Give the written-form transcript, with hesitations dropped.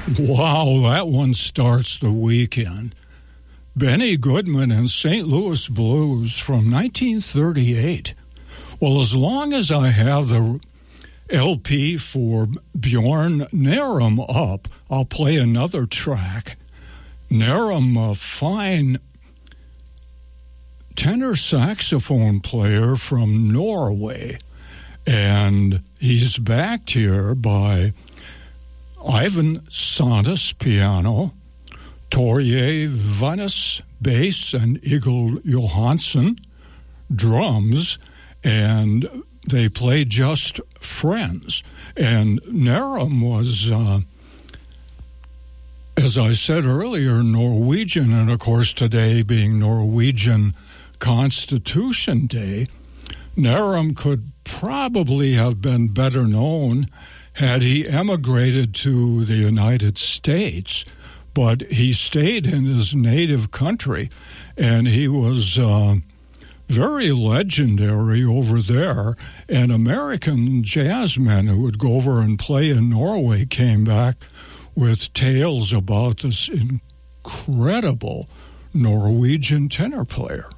Wow, that one starts the weekend. Benny Goodman and St. Louis Blues from 1938. Well, as long as I have the LP for Bjorn Narum up, I'll play another track. Narum, a fine tenor saxophone player from Norway, and he's backed here by Ivan Santos, piano, Torje Vannes, bass, and Egil Johansson, drums, and they play Just Friends. And Narum was, as I said earlier, Norwegian, and of course today being Norwegian Constitution Day, Narum could probably have been better known had he emigrated to the United States, but he stayed in his native country, and he was very legendary over there. And American jazzmen who would go over and play in Norway came back with tales about this incredible Norwegian tenor player.